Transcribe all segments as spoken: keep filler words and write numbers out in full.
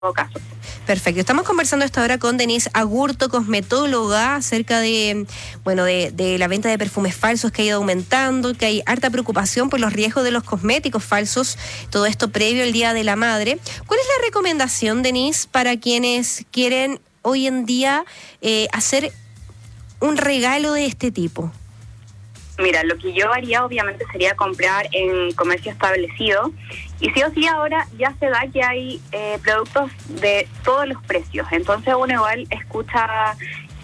caso. Perfecto. Estamos conversando esta hora con Denise Agurto, cosmetóloga, acerca de, bueno, de, de la venta de perfumes falsos que ha ido aumentando, que hay harta preocupación por los riesgos de los cosméticos falsos, todo esto previo al Día de la Madre. ¿Cuál es la recomendación, Denise, para quienes quieren hoy en día eh, hacer un regalo de este tipo? Mira, lo que yo haría obviamente sería comprar en comercio establecido, y sí o sí ahora ya se da que hay eh, productos de todos los precios, entonces uno igual escucha,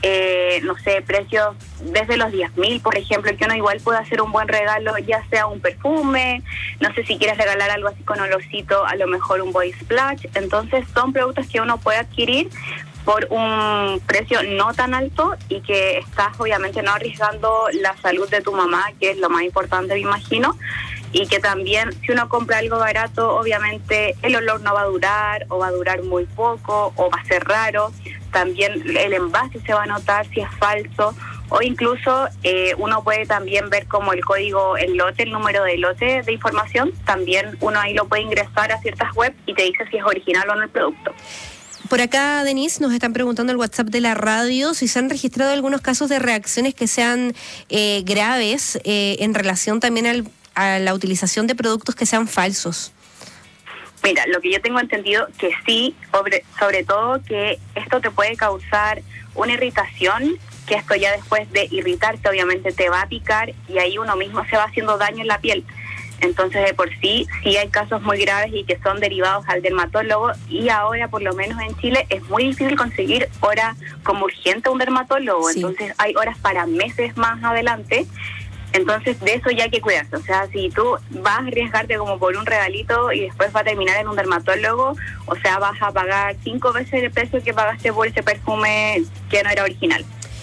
eh, no sé, precios desde los diez mil, por ejemplo, que uno igual puede hacer un buen regalo, ya sea un perfume, no sé si quieres regalar algo así con olorcito, a lo mejor un body splash, entonces son productos que uno puede adquirir por un precio no tan alto y que estás obviamente no arriesgando la salud de tu mamá, que es lo más importante, me imagino, y que también si uno compra algo barato, obviamente el olor no va a durar o va a durar muy poco o va a ser raro, también el envase se va a notar si es falso, o incluso eh, uno puede también ver como el código, el lote, el número de lote de información, también uno ahí lo puede ingresar a ciertas webs y te dice si es original o no el producto. Por acá, Denise, nos están preguntando el WhatsApp de la radio si se han registrado algunos casos de reacciones que sean eh, graves eh, en relación también al, a la utilización de productos que sean falsos. Mira, lo que yo tengo entendido que sí, sobre, sobre todo que esto te puede causar una irritación, que esto ya después de irritarte obviamente te va a picar y ahí uno mismo se va haciendo daño en la piel. Entonces, de por sí, sí hay casos muy graves y que son derivados al dermatólogo, y ahora, por lo menos en Chile, es muy difícil conseguir hora como urgente a un dermatólogo. Sí. Entonces, hay horas para meses más adelante. Entonces, de eso ya hay que cuidarse. O sea, si tú vas a arriesgarte como por un regalito y después va a terminar en un dermatólogo, o sea, vas a pagar cinco veces el precio que pagaste por ese perfume que no era original.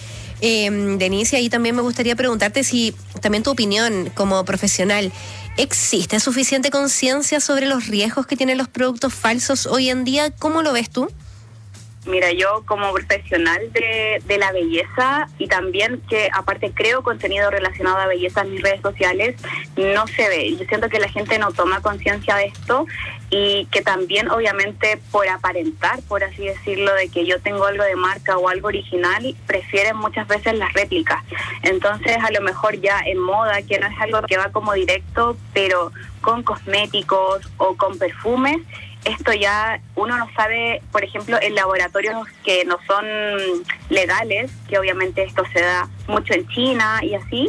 Eh, Denise, ahí también me gustaría preguntarte si también tu opinión como profesional, ¿existe suficiente conciencia sobre los riesgos que tienen los productos falsos hoy en día? ¿Cómo lo ves tú? Mira, yo como profesional de, de la belleza, y también que aparte creo contenido relacionado a belleza en mis redes sociales, no se ve. Yo siento que la gente no toma conciencia de esto, y que también obviamente por aparentar, por así decirlo, de que yo tengo algo de marca o algo original, prefieren muchas veces las réplicas. Entonces a lo mejor ya en moda, que no es algo que va como directo, pero con cosméticos o con perfumes, esto ya uno no sabe, por ejemplo, en laboratorios que no son legales, que obviamente esto se da mucho en China y así,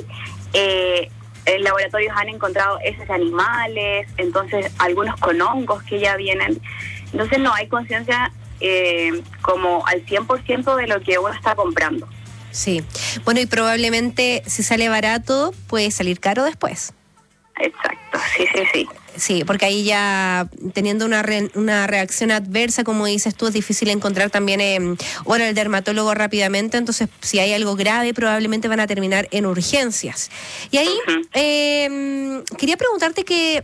eh, en laboratorios han encontrado heces animales, entonces algunos con hongos que ya vienen. Entonces no hay conciencia eh, como al cien por ciento de lo que uno está comprando. Sí, bueno, y probablemente si sale barato puede salir caro después. Exacto, sí, sí, sí. Sí, porque ahí ya teniendo una re, una reacción adversa, como dices tú, es difícil encontrar también eh, hora el dermatólogo rápidamente, entonces si hay algo grave probablemente van a terminar en urgencias. Y ahí uh-huh. eh, quería preguntarte que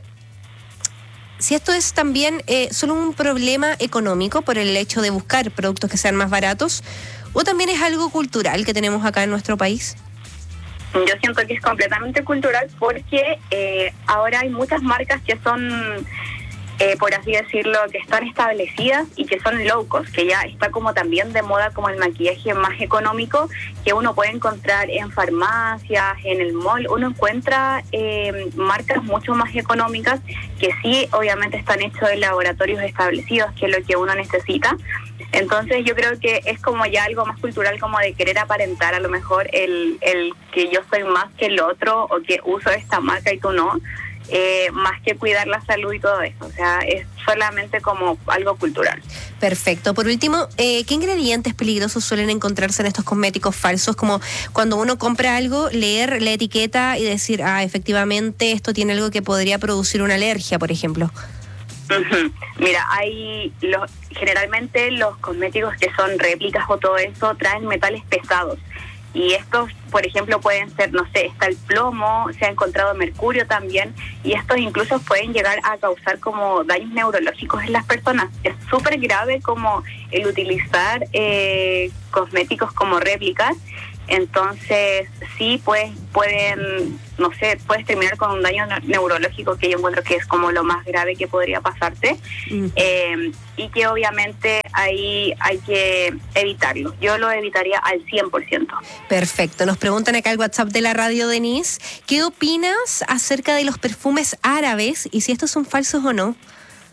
si esto es también eh, solo un problema económico por el hecho de buscar productos que sean más baratos, o también es algo cultural que tenemos acá en nuestro país. Yo siento que es completamente cultural porque eh, ahora hay muchas marcas que son, eh, por así decirlo, que están establecidas y que son low cost, que ya está como también de moda como el maquillaje más económico que uno puede encontrar en farmacias, en el mall. Uno encuentra eh, marcas mucho más económicas que sí, obviamente están hechos en laboratorios establecidos, que es lo que uno necesita. Entonces yo creo que es como ya algo más cultural, como de querer aparentar a lo mejor el, el que yo soy más que el otro, o que uso esta marca y tú no, eh, más que cuidar la salud y todo eso. O sea, es solamente como algo cultural. Perfecto. Por último, eh, ¿qué ingredientes peligrosos suelen encontrarse en estos cosméticos falsos? Como cuando uno compra algo, leer la etiqueta y decir, ah, efectivamente esto tiene algo que podría producir una alergia, por ejemplo. Uh-huh. Mira, hay los, generalmente los cosméticos que son réplicas o todo eso traen metales pesados, y estos, por ejemplo, pueden ser, no sé, está el plomo, se ha encontrado mercurio también, y estos incluso pueden llegar a causar como daños neurológicos en las personas. Es súper grave como el utilizar eh, cosméticos como réplicas, Entonces, sí, pues pueden, no sé, puedes terminar con un daño neurológico que yo encuentro que es como lo más grave que podría pasarte. Uh-huh. eh, y que obviamente ahí hay que evitarlo. Yo lo evitaría al cien por ciento. Perfecto. Nos preguntan acá al WhatsApp de la radio, Denise, ¿qué opinas acerca de los perfumes árabes y si estos son falsos o no?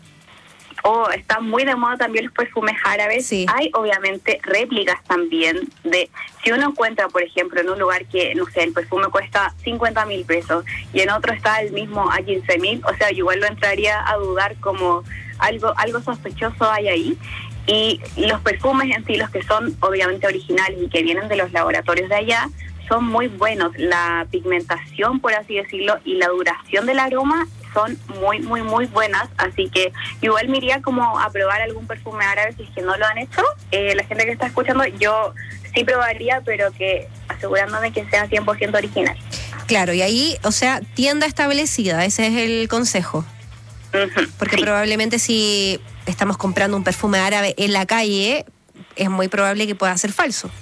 Oh, están muy de moda también los perfumes árabes. Sí. Hay obviamente réplicas también de, si uno encuentra, por ejemplo, en un lugar que, no sé, el perfume cuesta cincuenta mil pesos y en otro está el mismo a quince mil, o sea, igual lo entraría a dudar como algo, algo sospechoso hay ahí. Y los perfumes en sí, los que son obviamente originales y que vienen de los laboratorios de allá, son muy buenos. La pigmentación, por así decirlo, y la duración del aroma son muy, muy, muy buenas, así que igual me iría como a probar algún perfume árabe si es que no lo han hecho. Eh, la gente que está escuchando, yo sí probaría, pero que asegurándome que sea cien por ciento original. Claro, y ahí, o sea, tienda establecida, ese es el consejo. Uh-huh, Porque sí. Probablemente si estamos comprando un perfume árabe en la calle, es muy probable que pueda ser falso.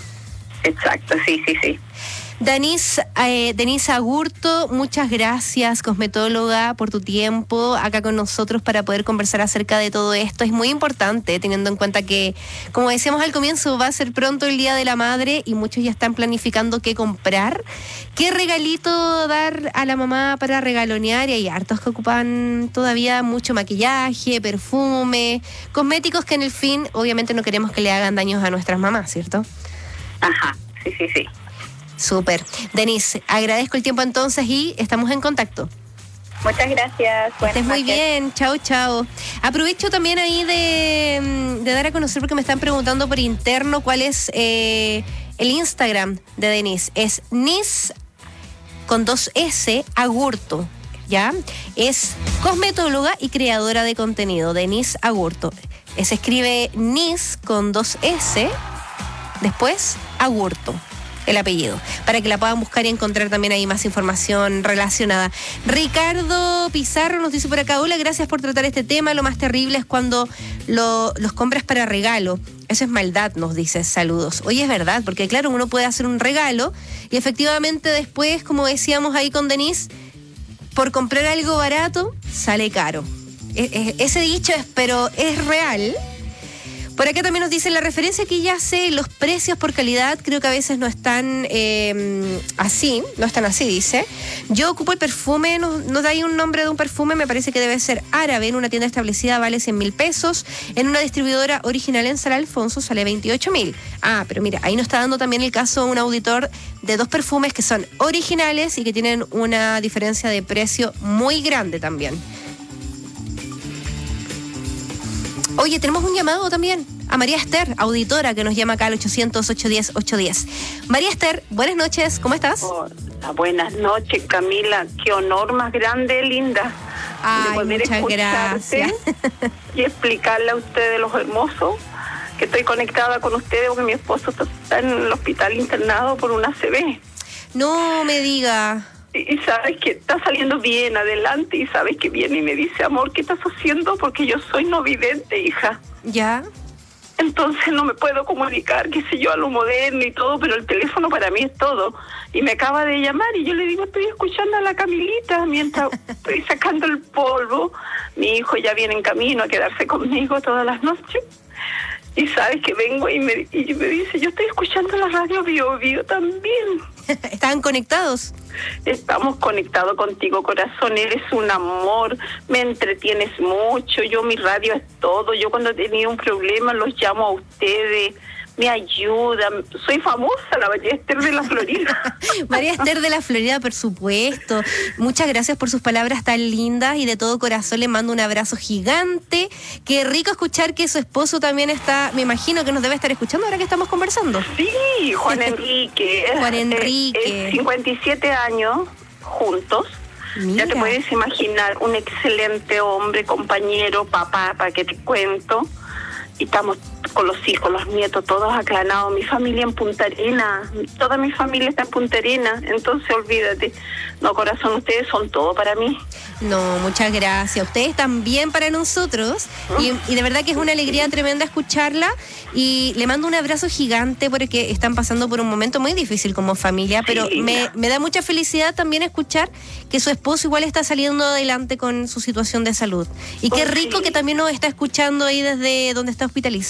Exacto, sí, sí, sí. Denise, eh, Denise Agurto, muchas gracias, cosmetóloga, por tu tiempo acá con nosotros para poder conversar acerca de todo esto. Es muy importante, teniendo en cuenta que, como decíamos al comienzo, va a ser pronto el Día de la Madre y muchos ya están planificando qué comprar, qué regalito dar a la mamá para regalonear, y hay hartos que ocupan todavía mucho maquillaje, perfume, cosméticos que en el fin, obviamente no queremos que le hagan daños a nuestras mamás, ¿cierto? Ajá, sí, sí, sí. Súper. Denise, agradezco el tiempo entonces y estamos en contacto. Muchas gracias. Que estés muy bien. Chao, chao. Aprovecho también ahí de, de dar a conocer, porque me están preguntando por interno cuál es eh, el Instagram de Denise. Es Nis con dos S Agurto, ¿ya? Es cosmetóloga y creadora de contenido, Denise Agurto. Se escribe Nis con dos S, después Agurto, el apellido, para que la puedan buscar y encontrar también ahí más información relacionada. Ricardo Pizarro nos dice por acá: hola, gracias por tratar este tema. Lo más terrible es cuando lo, los compras para regalo. Eso es maldad, nos dice. Saludos. Oye, es verdad, porque claro, uno puede hacer un regalo y efectivamente después, como decíamos ahí con Denise, por comprar algo barato sale caro. Es, es, ese dicho es, pero es real. Por acá también nos dicen la referencia que ya sé, los precios por calidad creo que a veces no están eh, así, no están así, dice. Yo ocupo el perfume, nos, nos da ahí un nombre de un perfume, me parece que debe ser árabe, en una tienda establecida vale cien mil pesos, en una distribuidora original en San Alfonso sale veintiocho mil. Ah, pero mira, ahí nos está dando también el caso un auditor de dos perfumes que son originales y que tienen una diferencia de precio muy grande también. Oye, tenemos un llamado también a María Esther, auditora, que nos llama acá al ochocientos, ochocientos diez, ochocientos diez. María Esther, buenas noches, ¿cómo estás? Hola, buenas noches, Camila. Qué honor más grande, linda. Ay, de poder muchas gracias. Y explicarle a ustedes los hermosos que estoy conectada con ustedes porque mi esposo está en el hospital internado por una A C V. No me diga. Y sabes que está saliendo bien adelante y sabes que viene y me dice: amor, ¿qué estás haciendo? Porque yo soy no vidente, hija. ¿Ya? Entonces no me puedo comunicar, qué sé yo, a lo moderno y todo, pero el teléfono para mí es todo. Y me acaba de llamar y yo le digo: estoy escuchando a la Camilita mientras estoy sacando el polvo. Mi hijo ya viene en camino a quedarse conmigo todas las noches. Y sabes que vengo y me, y me dice: yo estoy escuchando la radio Bio Bio también. ¿Estaban conectados? Estamos conectados contigo, corazón. Eres un amor, me entretienes mucho. Yo, mi radio es todo. Yo cuando he tenido un problema los llamo a ustedes, me ayudan. Soy famosa, la María Esther de la Florida. María Esther de la Florida, por supuesto. Muchas gracias por sus palabras tan lindas y de todo corazón le mando un abrazo gigante. Qué rico escuchar que su esposo también está, me imagino que nos debe estar escuchando ahora que estamos conversando. Sí, Juan Enrique. Juan Enrique. Es, es cincuenta y siete años juntos. Mira. Ya te puedes imaginar, un excelente hombre, compañero, papá, para que te cuento. y estamos con los hijos, los nietos, todos aclanados, mi familia en Punta Arenas, toda mi familia está en Punta Arenas, entonces olvídate, no corazón, ustedes son todo para mí. No, muchas gracias. Ustedes también para nosotros. Y, y de verdad que es una alegría tremenda escucharla. Y le mando un abrazo gigante porque están pasando por un momento muy difícil como familia. Pero Sí. me, me da mucha felicidad también escuchar que su esposo igual está saliendo adelante con su situación de salud. Y qué Oh, rico sí. que también nos está escuchando ahí desde donde está hospitalizado.